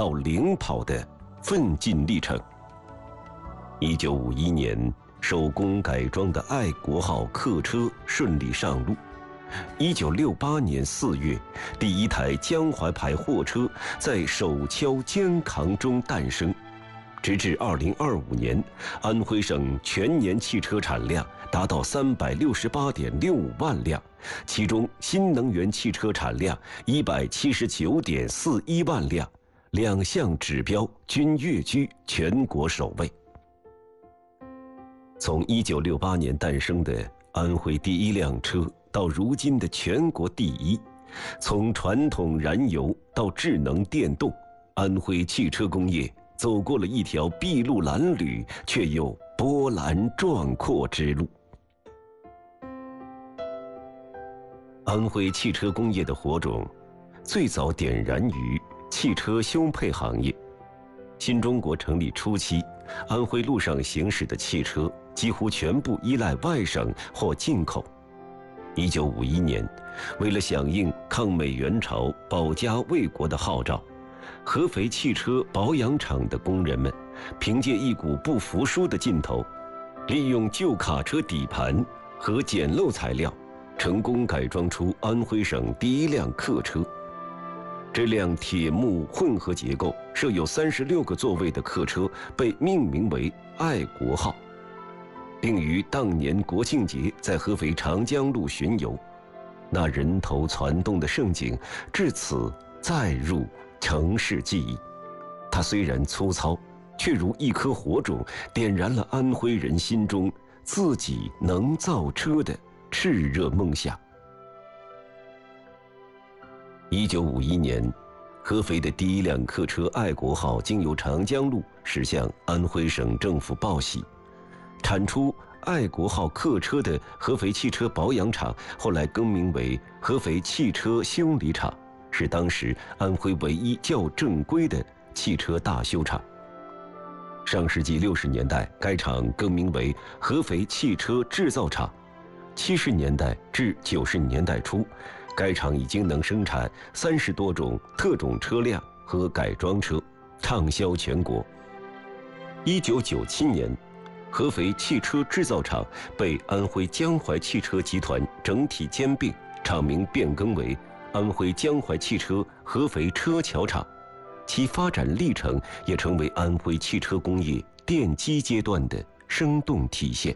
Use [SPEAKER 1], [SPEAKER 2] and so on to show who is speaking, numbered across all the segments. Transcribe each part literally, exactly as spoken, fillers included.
[SPEAKER 1] 到零跑的奋进历程。一九五一年，手工改装的爱国号客车顺利上路。一九六八年四月，第一台江淮牌货车在手敲肩扛中诞生。直至二零二五年，安徽省全年汽车产量达到三百六十八点六五万辆，其中新能源汽车产量一百七十九点四一万辆，两项指标均跃居全国首位。从一九六八年诞生的安徽第一辆车到如今的全国第一，从传统燃油到智能电动，安徽汽车工业走过了一条筚路蓝缕却又波澜壮阔之路。安徽汽车工业的火种最早点燃于汽车修配行业。新中国成立初期，安徽路上行驶的汽车几乎全部依赖外省或进口。一九五一年，为了响应抗美援朝、保家卫国的号召，合肥汽车保养厂的工人们凭借一股不服输的劲头，利用旧卡车底盘和简陋材料，成功改装出安徽省第一辆客车。这辆铁木混合结构、设有三十六个座位的客车被命名为爱国号，并于当年国庆节在合肥长江路巡游。那人头攒动的盛景至此再入城市记忆。它虽然粗糙，却如一颗火种，点燃了安徽人心中自己能造车的炽热梦想。一九五一年，合肥的第一辆客车爱国号经由长江路驶向安徽省政府报喜。产出爱国号客车的合肥汽车保养厂后来更名为合肥汽车修理厂，是当时安徽唯一较正规的汽车大修厂。上世纪六十年代，该厂更名为合肥汽车制造厂。七十年代至九十年代初，该厂已经能生产三十多种特种车辆和改装车，畅销全国。一九九七年，合肥汽车制造厂被安徽江淮汽车集团整体兼并，厂名变更为安徽江淮汽车合肥车桥厂，其发展历程也成为安徽汽车工业奠基阶段的生动体现。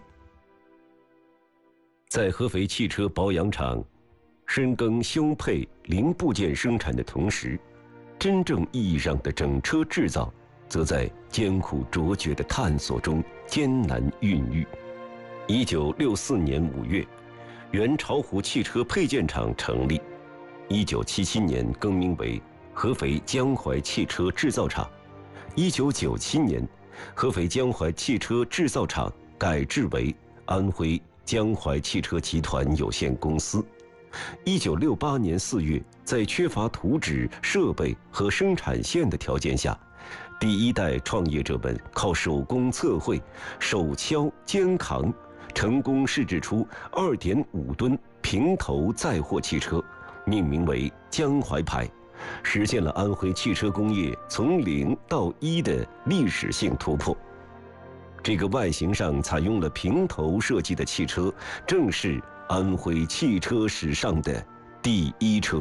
[SPEAKER 1] 在合肥汽车保养厂深耕修配零部件生产的同时，真正意义上的整车制造则在艰苦卓绝的探索中艰难孕育。一九六四年五月，原巢湖汽车配件厂成立。一九七七年更名为合肥江淮汽车制造厂。一九九七年，合肥江淮汽车制造厂改制为安徽江淮汽车集团有限公司。一九六八年四月，在缺乏图纸、设备和生产线的条件下，第一代创业者们靠手工测绘、手敲肩扛，成功试制出二点五吨平头载货汽车，命名为江淮牌，实现了安徽汽车工业从零到一的历史性突破。这个外形上采用了平头设计的汽车，正是安徽汽车史上的第一车。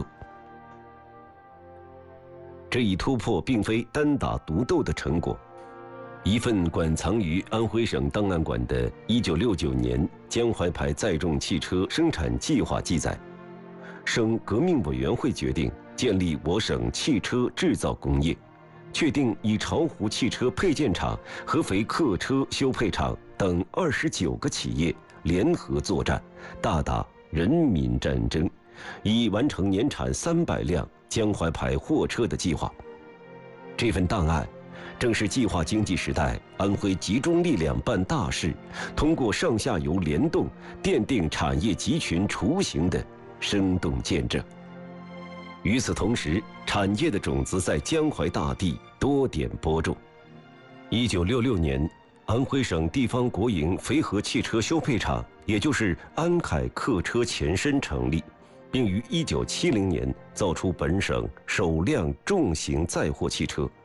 [SPEAKER 1] 这一突破并非单打独斗的成果。一份馆藏于安徽省档案馆的一九六九年江淮牌载重汽车生产计划记载，省革命委员会决定建立我省汽车制造工业，确定以巢湖汽车配件厂、合肥客车修配厂等二十九个企业联合作战，大打人民战争，以完成年产三百辆江淮牌货车的计划。这份档案正是计划经济时代安徽集中力量办大事，通过上下游联动奠定产业集群雏形的生动见证。与此同时，产业的种子在江淮大地多点播种。一九六六年，安徽省地方国营肥和汽车修配厂，也就是安凯客车前身成立，并于一九七零年造出本省首辆重型载货汽车